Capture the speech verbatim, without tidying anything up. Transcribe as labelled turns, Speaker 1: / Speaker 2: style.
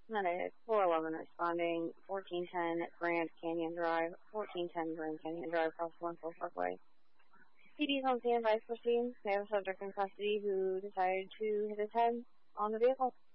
Speaker 1: Medic, four eleven responding, fourteen ten Grand Canyon Drive, fourteen ten Grand Canyon Drive, across one four Parkway. P D's on standby for scene. They have a subject in custody who decided to hit his head on the vehicle.